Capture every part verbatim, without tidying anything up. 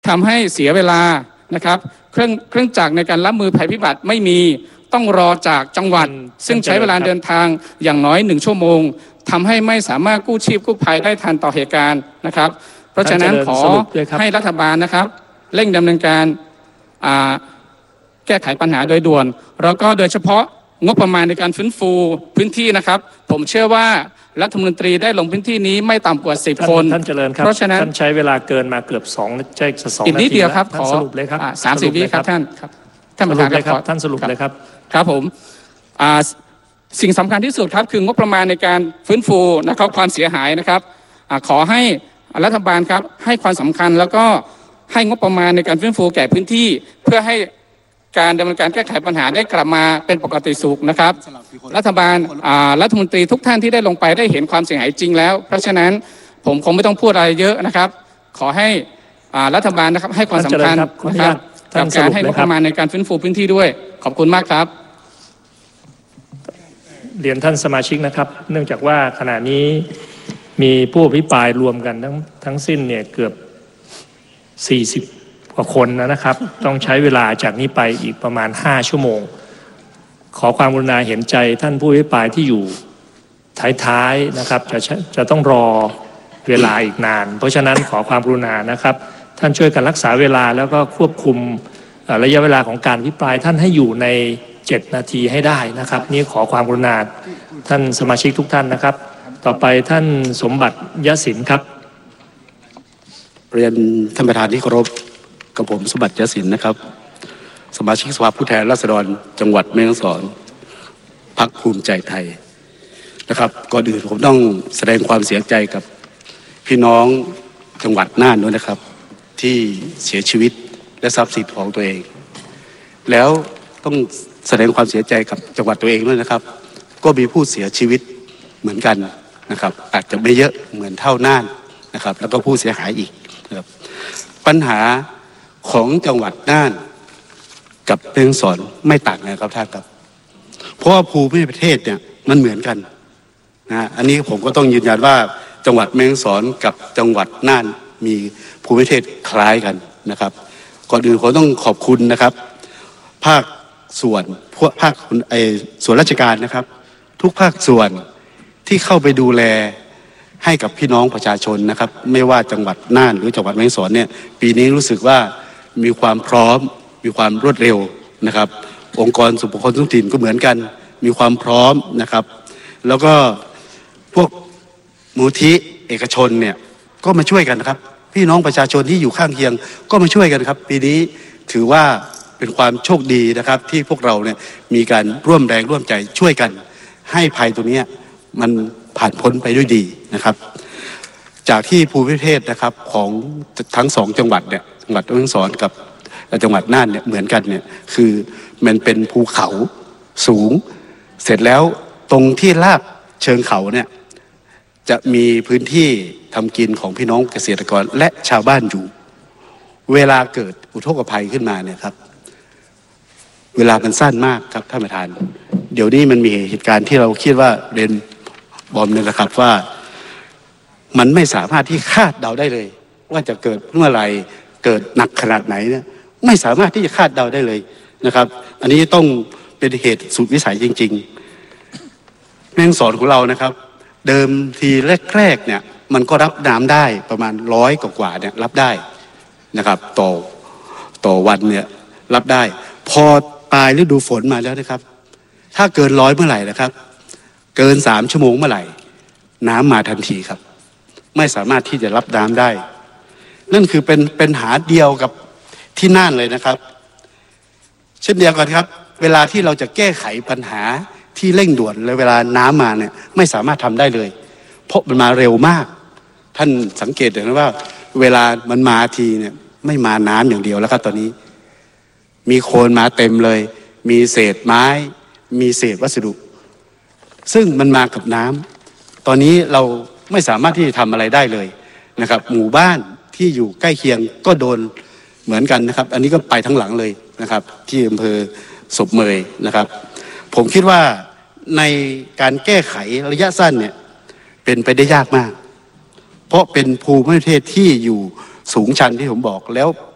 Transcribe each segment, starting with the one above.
ทำให้เสียเวลานะครับเครื่องเครื่องจักรในการรับมือภัยพิบัติไม่มีต้องรอจากจังหวัดซึ่งใช้เวลาเดินทางอย่างน้อยหนึ่งชั่วโมงทำให้ไม่สามารถกู้ชีพกู้ภัยได้ทันต่อเหตุการณ์นะครับเพราะฉะนั้นขอให้รัฐบาลนะครับเร่งดำเนินการแก้ไขปัญหาโดยด่วนแล้วก็โดยเฉพาะงบประมาณในการฟื้นฟูพื้นที่นะครับผมเชื่อว่ารัฐมนตรีได้ลงพื้นที่นี้ไม่ต่ำกว่าสิบคนท่านเจริญครับเพราะฉะนั้นท่านใช้เวลาเกินมาเกือบสองใช่สองนาทีอีกนิดเดียวครับขอสรุปเลยครับสามสิบวิครับท่านครับท่านประธานครับท่านสรุปเลยครับครับผมสิ่งสำคัญที่สุดครับคืองบประมาณในการฟื้นฟูนะครับความเสียหายนะครับขอให้รัฐบาลครับให้ความสำคัญแล้วก็ให้งบประมาณในการฟื้นฟูแก่พื้นที่เพื่อให้การดำเนินการแก้ไขปัญหาได้กลับมาเป็นปกติสุขนะครับรัฐบาลรัฐมนตรีทุกท่านที่ได้ลงไปได้เห็นความเสียหายจริงแล้วเพราะฉะนั้นผมคงไม่ต้องพูดอะไรเยอะนะครับขอให้รัฐบาลนะครับให้ความสำคัญนะครับกับการให้งบประมาณในการฟื้นฟูพื้นที่ด้วยขอบคุณมากครับเรียนท่านสมาชิกนะครับเนื่องจากว่าขณะนี้มีผู้อภิปรายรวมกันทั้งทั้งสิ้นเนี่ยเกือบสี่สิบกว่าคนนะครับต้องใช้เวลาจากนี้ไปอีกประมาณห้าชั่วโมงขอความกรุณาเห็นใจท่านผู้อภิปรายที่อยู่ท้ายๆนะครับจะจะต้องรอเวลาอีกนานเพราะฉะนั้นขอความกรุณานะครับท่านช่วยกันรักษาเวลาแล้วก็ควบคุมระยะเวลาของการอภิปรายท่านให้อยู่ในเจ็ดนาทีให้ได้นะครับนี่ขอความกรุณาท่านสมาชิกทุกท่านนะครับต่อไปท่านสมบัติยศินครับเรียนท่านประธานที่เคารพกับผมสมบัติยศินนะครับสมาชิกสภาผู้แทนราษฎรจังหวัดแม่ฮ่องสอนพรรคภูมิใจไทยนะครับก่อนอื่นผมต้องแสดงความเสียใจกับพี่น้องจังหวัดน่านด้วยนะครับที่เสียชีวิตและทรัพย์สินของตัวเองแล้วต้องแสดงความเสียใจกับจังหวัดตัวเองด้วยนะครับก็มีผู้เสียชีวิตเหมือนกันนะครับอาจจะไม่เยอะเหมือนเท่าน่านนะครับแล้วก็ผู้เสียหายอีกนะครับปัญหาของจังหวัดน่านกับแม่ฮ่องสอนไม่ต่างกันครับท่านครับเพราะว่าภูมิประเทศเนี่ยมันเหมือนกันนะอันนี้ผมก็ต้องยืนยันว่าจังหวัดแม่ฮ่องสอนกับจังหวัดน่านมีภูมิประเทศคล้ายกันนะครับก่อนอื่นผมต้องขอบคุณนะครับภาคส่วนพวกภาคไอ้ส่วนราชการนะครับทุกภาคส่วนที่เข้าไปดูแลให้กับพี่น้องประชาชนนะครับไม่ว่าจังหวัดน่านหรือจังหวัดแม่ฮ่องสอนเนี่ยปีนี้รู้สึกว่ามีความพร้อมมีความรวดเร็วนะครับองค์กรส่วนบุคคลท้องถิ่นก็เหมือนกันมีความพร้อมนะครับแล้วก็พวกมูลที่เอกชนเนี่ยก็มาช่วยกันนะครับพี่น้องประชาชนที่อยู่ข้างเคียงก็มาช่วยกันครับปีนี้ถือว่าเป็นความโชคดีนะครับที่พวกเราเนี่ยมีการร่วมแรงร่วมใจช่วยกันให้ภัยตัวนี้มันผ่านพ้นไปด้วยดีนะครับจากที่ภูมิประเทศนะครับของทั้งสองจังหวัดเนี่ยจังหวัดแม่ฮ่องสอนกับจังหวัดน่านเนี่ยเหมือนกันเนี่ยคือมันเป็นภูเขาสูงเสร็จแล้วตรงที่ลาดเชิงเขาเนี่ยจะมีพื้นที่ทำกินของพี่น้องเกษตรกรและชาวบ้านอยู่เวลาเกิดอุทกภัยขึ้นมาเนี่ยครับเวลามันสั้นมากครับท่านประธานเดี๋ยวนี้มันมีเหตุการณ์ที่เราคิดว่าเรียนบอมเนี่ยนะครับว่ามันไม่สามารถที่คาดเดาได้เลยว่าจะเกิดเมื่อไหร่เกิดหนักขนาดไหนเนี่ยไม่สามารถที่จะคาดเดาได้เลยนะครับอันนี้ต้องเป็นเหตุสุดวิสัยจริงๆแม่ฮ่องสอนของเรานะครับเดิมทีแรกๆเนี่ยมันก็รับน้ำได้ประมาณร้อยกว่าๆเนี่ยรับได้นะครับต่อต่อวันเนี่ยรับได้พอปลายฤดูฝนมาแล้วนะครับถ้าเกินร้อยเมื่อไหร่นะครับเกินสามชั่วโมงเมื่อไหร่น้ำมาทันทีครับไม่สามารถที่จะรับน้ำได้นั่นคือเป็นเป็นหาเดียวกับที่น่านเลยนะครับเช่นเดียวกันครับเวลาที่เราจะแก้ไขปัญหาที่เร่งด่วนเลยเวลาน้ำมาเนี่ยไม่สามารถทำได้เลยเพราะมันมาเร็วมากท่านสังเกตเห็นว่าเวลามันมาทีเนี่ยไม่มาน้ำอย่างเดียวแล้วครับตอนนี้มีโคลนมาเต็มเลยมีเศษไม้มีเศษวัสดุซึ่งมันมากับน้ำตอนนี้เราไม่สามารถที่จะทำอะไรได้เลยนะครับหมู่บ้านที่อยู่ใกล้เคียงก็โดนเหมือนกันนะครับอันนี้ก็ไปทั้งหลังเลยนะครับที่อำเภอศพเมยนะครับผมคิดว่าในการแก้ไขระยะสั้นเนี่ยเป็นไปได้ยากมากเพราะเป็นภูมิประเทศที่อยู่สูงชันที่ผมบอกแล้ว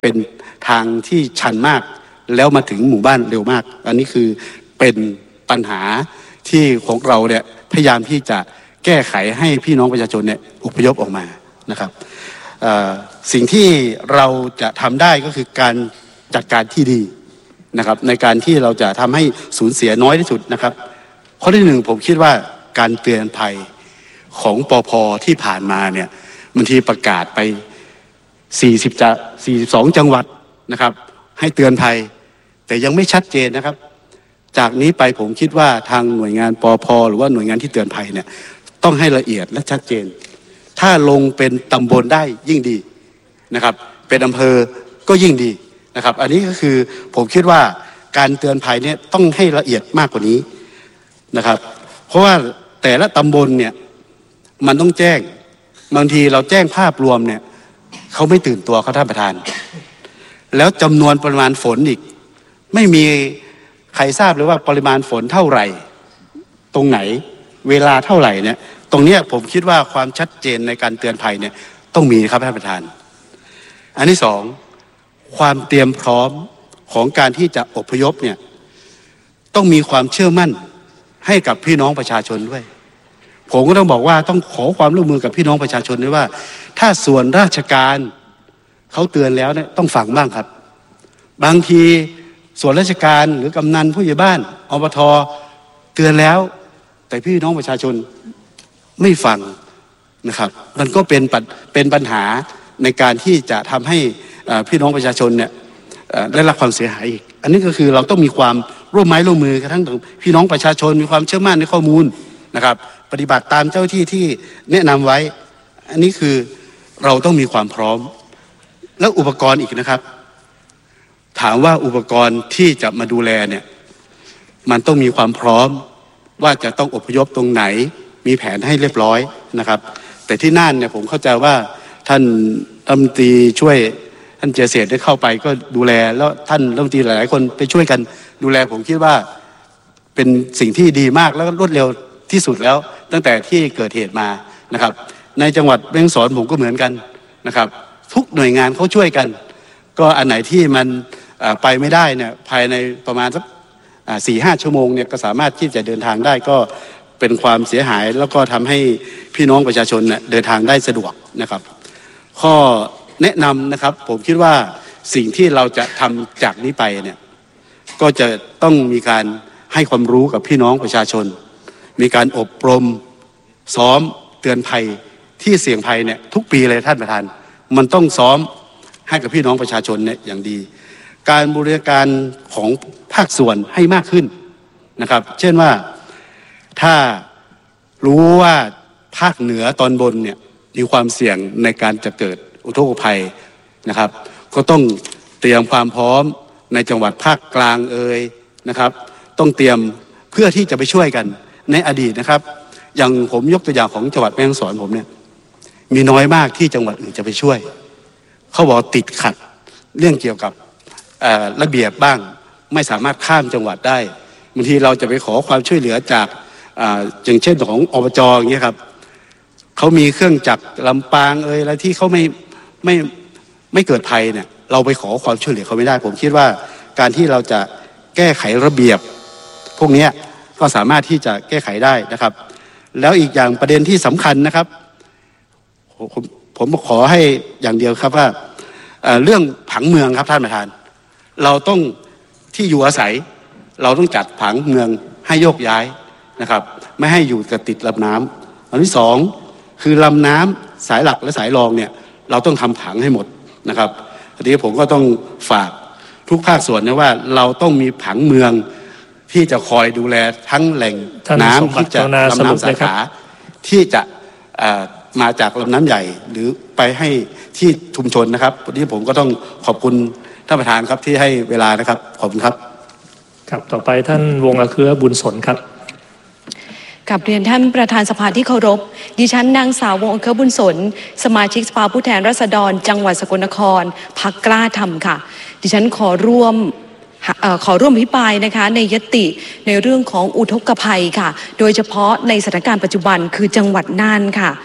เป็นทางที่ชันมากแล้วมาถึงหมู่บ้านเร็วมากอันนี้คือเป็นปัญหาที่ของเราเนี่ยพยายามที่จะแก้ไขให้พี่น้องประชาชนเนี่ยอพยพออกมานะครับสิ่งที่เราจะทำได้ก็คือการจัดการที่ดีนะครับในการที่เราจะทำให้สูญเสียน้อยที่สุดนะครับข้อที่หนึ่งผมคิดว่าการเตือนภัยของปภ.ที่ผ่านมาเนี่ยบางทีประกาศไปสี่สิบจะสี่สิบสองจังหวัดนะครับให้เตือนภัยแต่ยังไม่ชัดเจนนะครับจากนี้ไปผมคิดว่าทางหน่วยงานปภ.หรือว่าหน่วยงานที่เตือนภัยเนี่ยต้องให้ละเอียดและชัดเจนถ้าลงเป็นตำบลได้ยิ่งดีนะครับเป็นอำเภอก็ยิ่งดีนะครับอันนี้ก็คือผมคิดว่าการเตือนภัยเนี่ยต้องให้ละเอียดมากกว่านี้นะครับเพราะว่าแต่ละตำบลเนี่ยมันต้องแจ้งบางทีเราแจ้งภาพรวมเนี่ยเขาไม่ตื่นตัวเขาท่านประธานแล้วจำนวนปริมาณฝนอีกไม่มีใครทราบเลยว่าปริมาณฝนเท่าไหร่ตรงไหนเวลาเท่าไหร่เนี่ยตรงเนี้ยผมคิดว่าความชัดเจนในการเตือนภัยเนี่ยต้องมีครับท่านประธานอันที่สองความเตรียมพร้อมของการที่จะอพยพเนี่ยต้องมีความเชื่อมั่นให้กับพี่น้องประชาชนด้วยผมก็ต้องบอกว่าต้องขอความร่วมมือกับพี่น้องประชาชนด้วยว่าถ้าส่วนราชการเขาเตือนแล้วเนี่ยต้องฟังบ้างครับบางทีส่วนราชการหรือกำนันผู้ใหญ่บ้านอบท.เตือนแล้วแต่พี่น้องประชาชนไม่ฟังนะครับมันก็เป็นปัญเป็นปัญหาในการที่จะทำให้พี่น้องประชาชนเนี่ยได้รับความเสียหายอีกอันนี้ก็คือเราต้องมีความร่วมไม้ร่วมมือกันทั้งพี่น้องประชาชนมีความเชื่อมั่นในข้อมูลนะครับปฏิบัติตามเจ้าที่ที่แนะนำไว้อันนี้คือเราต้องมีความพร้อมแล้วอุปกรณ์อีกนะครับถามว่าอุปกรณ์ที่จะมาดูแลเนี่ยมันต้องมีความพร้อมว่าจะต้องอพยพตรงไหนมีแผนให้เรียบร้อยนะครับแต่ที่น่านเนี่ยผมเข้าใจว่าท่านรัฐมนตรีช่วยท่านเจษฎได้เข้าไปก็ดูแลแล้วท่านรัฐมนตรีหลายๆคนไปช่วยกันดูแลผมคิดว่าเป็นสิ่งที่ดีมากแล้วก็รวดเร็วที่สุดแล้วตั้งแต่ที่เกิดเหตุมานะครับในจังหวัดแม่ฮ่องสอนผมก็เหมือนกันนะครับทุกหน่วยงานเขาช่วยกันก็อันไหนที่มันไปไม่ได้เนี่ยภายในประมาณสักสี่ห้าชั่วโมงเนี่ยก็สามารถที่จะเดินทางได้ก็เป็นความเสียหายแล้วก็ทำให้พี่น้องประชาชนเนี่ยเดินทางได้สะดวกนะครับข้อแนะนำนะครับผมคิดว่าสิ่งที่เราจะทำจากนี้ไปเนี่ยก็จะต้องมีการให้ความรู้กับพี่น้องประชาชนมีการอบรมซ้อมเตือนภัยที่เสี่ยงภัยเนี่ยทุกปีเลยท่านประธานมันต้องซ้อมให้กับพี่น้องประชาชนเนี่ยอย่างดีการบริการของภาคส่วนให้มากขึ้นนะครับเช่นว่าถ้ารู้ว่าภาคเหนือตอนบนเนี่ยมีความเสี่ยงในการจะเกิดอุทกภัยนะครับก็ต้องเตรียมความพร้อมในจังหวัดภาคกลางเอ่ยนะครับต้องเตรียมเพื่อที่จะไปช่วยกันในอดีตนะครับอย่างผมยกตัวอย่างของจังหวัดแม่ฮ่องสอนผมเนี่ยมีน้อยมากที่จังหวัดอื่นจะไปช่วยเขาบอกติดขัดเรื่องเกี่ยวกับระเบียบบ้างไม่สามารถข้ามจังหวัดได้บางทีเราจะไปขอความช่วยเหลือจากอย่างเช่นของอบจ.อย่างเงี้ยครับเขามีเครื่องจักรลำปางเอ่ยอะไรที่เขาไม่ไม่ไม่เกิดภัยเนี่ยเราไปขอความช่วยเหลือเขาไม่ได้ผมคิดว่าการที่เราจะแก้ไขระเบียบพวกนี้ก็สามารถที่จะแก้ไขได้นะครับแล้วอีกอย่างประเด็นที่สำคัญนะครับผมผมขอให้อย่างเดียวครับว่าเรื่องผังเมืองครับท่านประธานเราต้องที่อยู่อาศัยเราต้องจัดผังเมืองให้โยกย้ายนะครับไม่ให้อยู่แต่ติดลำน้ำอันที่สองคือลำน้ำสายหลักและสายรองเนี่ยเราต้องทำผังให้หมดนะครับทีนี้ผมก็ต้องฝากทุกภาคส่วนนะว่าเราต้องมีผังเมืองที่จะคอยดูแลทั้งแหล่งน้ำที่จะลำน้ำสาขาที่จะมาจากลำน้ำใหญ่หรือไปให้ที่ชุมชนนะครับวันนี้ผมก็ต้องขอบคุณท่านประธานครับที่ให้เวลานะครับขอบคุณครับครับต่อไปท่านวงศ์อเครือบุญสนครับกับเรียนท่านประธานสภาที่เคารพดิฉันนางสาววงศ์อเครือบุญสนสมาชิกสภาผู้แทนราษฎรจังหวัดสกลนครพรรคกล้าธรรมค่ะดิฉันขอร่วมขอร่วมอภิปรายนะคะในยติในเรื่องของอุทกภัยค่ะโดยเฉพาะในสถานการณ์ปัจจุบันคือจังหวัดน่านค่ะ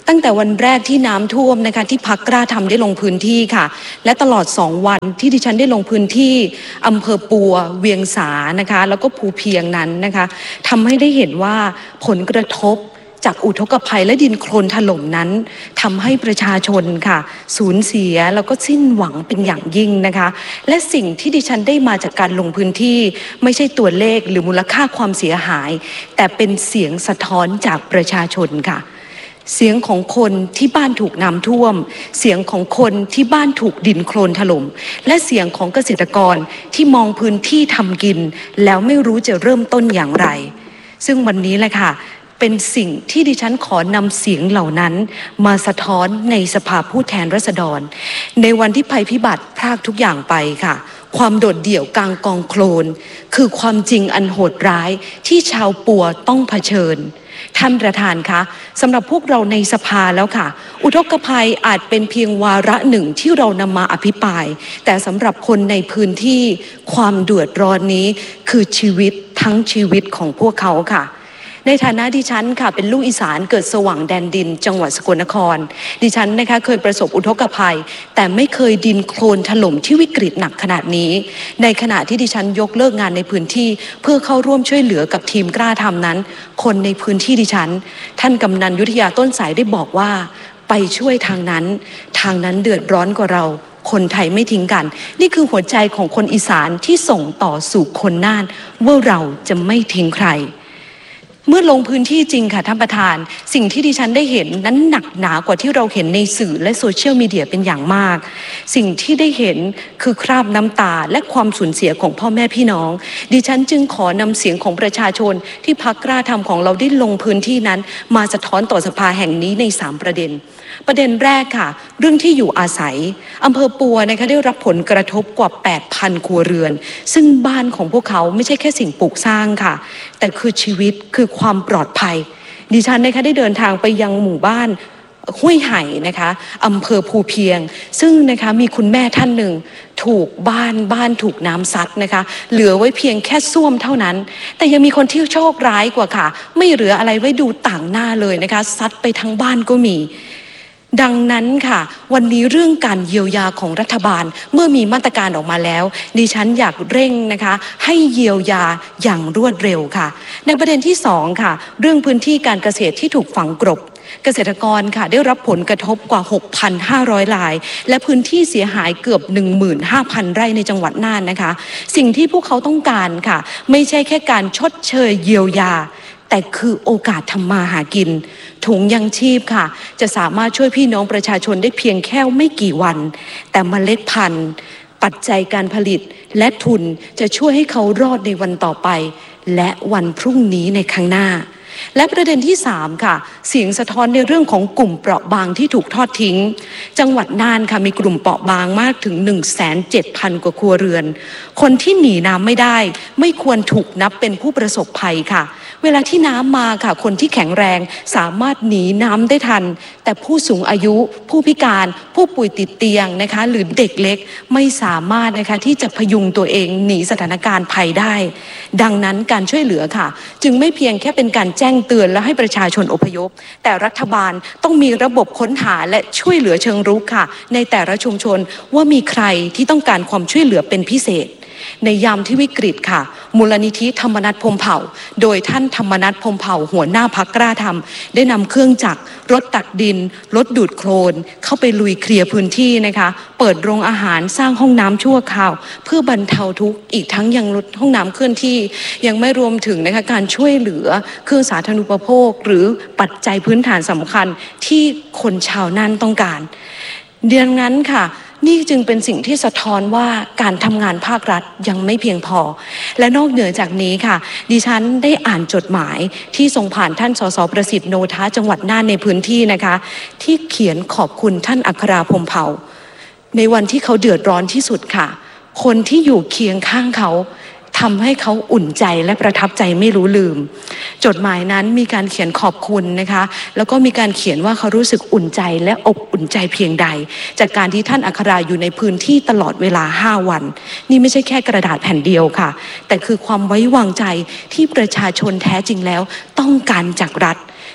ตั้งแต่วันแรกที่น้ำท่วมนะคะที่พรรคกล้าทำได้ลงพื้นที่ค่ะและตลอดสองวันที่ดิฉันได้ลงพื้นที่อำเภอปัวเวียงสานะคะแล้วก็ภูเพียงนั้นนะคะทำให้ได้เห็นว่าผลกระทบจากอุทกภัยและดินโคลนถล่มนั้นทำให้ประชาชนค่ะสูญเสียแล้วก็สิ้นหวังเป็นอย่างยิ่งนะคะและสิ่งที่ดิฉันได้มาจากการลงพื้นที่ไม่ใช่ตัวเลขหรือมูลค่าความเสียหายแต่เป็นเสียงสะท้อนจากประชาชนค่ะเสียงของคนที่บ้านถูกน้ำท่วมเสียงของคนที่บ้านถูกดินโคลนถล่มและเสียงของเกษตรกรที่มองพื้นที่ทำกินแล้วไม่รู้จะเริ่มต้นอย่างไรซึ่งวันนี้แหละค่ะเป็นสิ่งที่ดิฉันขอนำเสียงเหล่านั้นมาสะท้อนในสภาผู้แทนราษฎรในวันที่ภัยพิบัติพรากทุกอย่างไปค่ะความโดดเดี่ยวกลางกองโคลนคือความจริงอันโหดร้ายที่ชาวปัวต้องเผชิญท่านประธานคะสำหรับพวกเราในสภาแล้วค่ะอุทกภัยอาจเป็นเพียงวาระหนึ่งที่เรานำมาอภิปรายแต่สำหรับคนในพื้นที่ความเดือดร้อนนี้คือชีวิตทั้งชีวิตของพวกเขาค่ะในฐานะดิฉันค่ะเป็นลูกอีสานเกิดสว่างแดนดินจังหวัดสกลนครดิฉันนะคะเคยประสบอุทกภัยแต่ไม่เคยดินโคลนถล่มที่วิกฤตหนักขนาดนี้ในขณะที่ดิฉันยกเลิกงานในพื้นที่เพื่อเข้าร่วมช่วยเหลือกับทีมกล้าทำนั้นคนในพื้นที่ดิฉันท่านกำนันยุทธยาต้นสายได้บอกว่าไปช่วยทางนั้นทางนั้นเดือดร้อนกว่าเราคนไทยไม่ทิ้งกันนี่คือหัวใจของคนอีสานที่ส่งต่อสู่คนน่านว่าเราจะไม่ทิ้งใครเมื่อลงพื้นที่จริงค่ะท่านประธานสิ่งที่ดิฉันได้เห็นนั้นหนักหนากว่าที่เราเห็นในสื่อและโซเชียลมีเดียเป็นอย่างมากสิ่งที่ได้เห็นคือคราบน้ำตาและความสูญเสียของพ่อแม่พี่น้องดิฉันจึงขอนำเสียงของประชาชนที่พรรคกล้าทำของเราได้ลงพื้นที่นั้นมาสะท้อนต่อสภาแห่งนี้ในสามประเด็นประเด็นแรกค่ะเรื่องที่อยู่อาศัยอำเภอปัวนะคะได้รับผลกระทบกว่า แปดพัน ครัวเรือนซึ่งบ้านของพวกเขาไม่ใช่แค่สิ่งปลูกสร้างค่ะแต่คือชีวิตคือความปลอดภัยดิฉันนะคะได้เดินทางไปยังหมู่บ้านห้วยไห่นะคะอำเภอภูเพียงซึ่งนะคะมีคุณแม่ท่านหนึ่งถูกบ้านบ้านถูกน้ำซัดนะคะเหลือไว้เพียงแค่ส้วมเท่านั้นแต่ยังมีคนที่โชคร้ายกว่าค่ะไม่เหลืออะไรไว้ดูต่างหน้าเลยนะคะซัดไปทั้งบ้านก็มีดังนั้นค่ะวันนี้เรื่องการเยียวยาของรัฐบาลเมื่อมีมาตรการออกมาแล้วดิฉันอยากเร่งนะคะให้เยียวยาอย่างรวดเร็วค่ะในประเด็นที่สองค่ะเรื่องพื้นที่การเกษตรที่ถูกฝังกลบเกษตรกรค่ะได้รับผลกระทบกว่า หกพันห้าร้อย รายและพื้นที่เสียหายเกือบ หนึ่งหมื่นห้าพัน ไร่ในจังหวัดน่านนะคะสิ่งที่พวกเขาต้องการค่ะไม่ใช่แค่การชดเชยเยียวยาแต่คือโอกาสทำมาหากินถุงยังชีพค่ะจะสามารถช่วยพี่น้องประชาชนได้เพียงแค่ไม่กี่วันแต่เมล็ดพันธุ์ปัจจัยการผลิตและทุนจะช่วยให้เขารอดในวันต่อไปและวันพรุ่งนี้ในข้างหน้าและประเด็นที่สามค่ะเสียงสะท้อนในเรื่องของกลุ่มเปราะบางที่ถูกทอดทิ้งจังหวัดน่านค่ะมีกลุ่มเปราะบางมากถึง หนึ่งแสนเจ็ดพัน กว่าครัวเรือนคนที่หนีน้ำไม่ได้ไม่ควรถูกนับเป็นผู้ประสบภัยค่ะเวลาที่น้ำมาค่ะคนที่แข็งแรงสามารถหนีน้ำได้ทันแต่ผู้สูงอายุผู้พิการผู้ป่วยติดเตียงนะคะหรือเด็กเล็กไม่สามารถนะคะที่จะพยุงตัวเองหนีสถานการณ์ภัยได้ดังนั้นการช่วยเหลือค่ะจึงไม่เพียงแค่เป็นการแจ้งเตือนและให้ประชาชนอพยพแต่รัฐบาลต้องมีระบบค้นหาและช่วยเหลือเชิงรุกค่ะในแต่ละชุมชนว่ามีใครที่ต้องการความช่วยเหลือเป็นพิเศษในยามที่วิกฤตค่ะมูลนิธิธรรมนัสพรหมเผ่าโดยท่านธรรมนัสพรหมเผ่าหัวหน้าพรรคกล้าทำได้นำเครื่องจักรรถตักดินรถดูดโคลนเข้าไปลุยเคลียร์พื้นที่นะคะเปิดโรงอาหารสร้างห้องน้ำชั่วคราวเพื่อบรรเทาทุกข์อีกทั้งยังลดห้องน้ำเคลื่อนที่ยังไม่รวมถึงนะคะการช่วยเหลือเครื่องสาธารณูปโภคหรือปัจจัยพื้นฐานสำคัญที่คนชาวน่านต้องการดังนั้นค่ะนี่จึงเป็นสิ่งที่สะท้อนว่าการทำงานภาครัฐยังไม่เพียงพอและนอกเหนือจากนี้ค่ะดิฉันได้อ่านจดหมายที่ส่งผ่านท่านสสประสิทธิ์โนทะจังหวัดน่านในพื้นที่นะคะที่เขียนขอบคุณท่านอัคราพรหมเผ่าในวันที่เขาเดือดร้อนที่สุดค่ะคนที่อยู่เคียงข้างเขาทำให้เขาอุ่นใจและประทับใจไม่รู้ลืมจดหมายนั้นมีการเขียนขอบคุณนะคะแล้วก็มีการเขียนว่าเขารู้สึกอุ่นใจและอบอุ่นใจเพียงใดจากการที่ท่านอัคราอยู่ในพื้นที่ตลอดเวลาห้าวันนี่ไม่ใช่แค่กระดาษแผ่นเดียวค่ะแต่คือความไว้วางใจที่ประชาชนแท้จริงแล้วต้องการจากรัฐ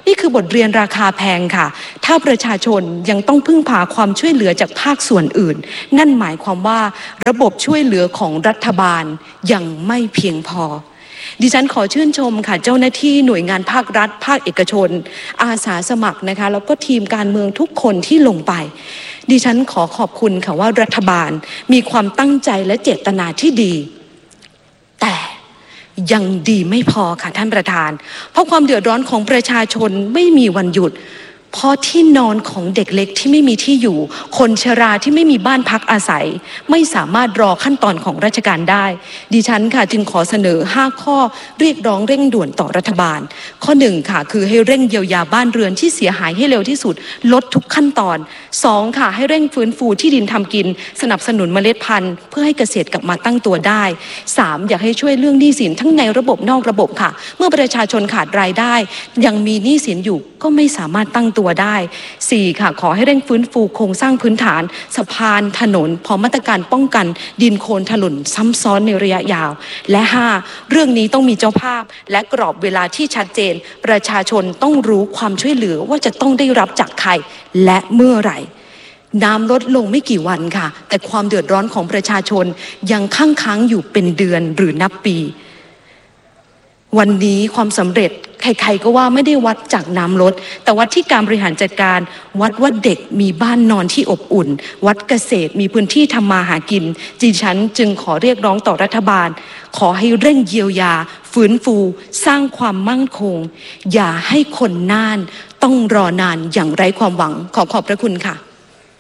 นี่คือบทเรียนราคาแพงค่ะถ้าประชาชนยังต้องพึ่งพาความช่วยเหลือจากภาคส่วนอื่นนั่นหมายความว่าระบบช่วยเหลือของรัฐบาลยังไม่เพียงพอดิฉันขอชื่นชมค่ะเจ้าหน้าที่หน่วยงานภาครัฐภาคเอกชนอาสาสมัครนะคะแล้วก็ทีมการเมืองทุกคนที่ลงไปดิฉันขอขอบคุณค่ะว่ารัฐบาลมีความตั้งใจและเจตนาที่ดีแต่ยังดีไม่พอค่ะท่านประธานเพราะความเดือดร้อนของประชาชนไม่มีวันหยุดเพราะที่นอนของเด็กเล็กที่ไม่มีที่อยู่คนชราที่ไม่มีบ้านพักอาศัยไม่สามารถรอขั้นตอนของราชการได้ดิฉันค่ะจึงขอเสนอห้าข้อเรียกร้องเร่งด่วนต่อรัฐบาลข้อหนึ่งค่ะคือให้เร่งเยียวยาบ้านเรือนที่เสียหายให้เร็วที่สุดลดทุกขั้นตอนสองค่ะให้เร่งฟื้นฟูที่ดินทำกินสนับสนุนเมล็ดพันธุ์เพื่อให้เกษตรกลับมาตั้งตัวได้สามอยากให้ช่วยเรื่องหนี้สินทั้งในระบบนอกระบบค่ะเมื่อประชาชนขาดรายได้ยังมีหนี้สินอยู่ก็ไม่สามารถตั้งตัวได้สี่ค่ะขอให้เร่งฟื้นฟูโครงสร้างพื้นฐานสะพานถนนพร้อมมาตรการป้องกันดินโคลนถล่มซ้ำซ้อนในระยะยาวและห้าเรื่องนี้ต้องมีเจ้าภาพและกรอบเวลาที่ชัดเจนประชาชนต้องรู้ความช่วยเหลือว่าจะต้องได้รับจากใครและเมื่อไหร่น้ำลดลงไม่กี่วันค่ะแต่ความเดือดร้อนของประชาชนยังค้างค้างอยู่เป็นเดือนหรือนับปีวันนี้ความสำเร็จใครๆก็ว่าไม่ได้วัดจากน้ำลดแต่วัดที่การบริหารจัดการวัดว่าเด็กมีบ้านนอนที่อบอุ่นวัดเกษตรมีพื้นที่ทำมาหากินดิฉันจึงขอเรียกร้องต่อรัฐบาลขอให้เร่งเยียวยาฟื้นฟูสร้างความมั่นคงอย่าให้คนน่านต้องรอนานอย่างไร้ความหวังขอขอบพระคุณค่ะ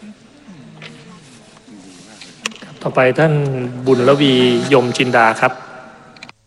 ต่อไปท่านบุญระวียมจินดาครับ